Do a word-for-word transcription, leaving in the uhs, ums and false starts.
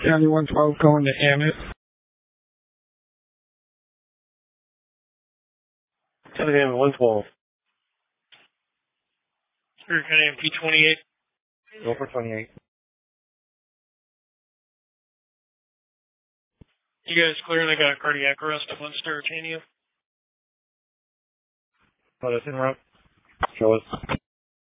County one twelve going to Hammett. County Hammett one twelve. Spirit County M P twenty-eight. Go for twenty-eight. You guys clear? I got a cardiac arrest at one Sterotania. Oh, that's in route. Show us.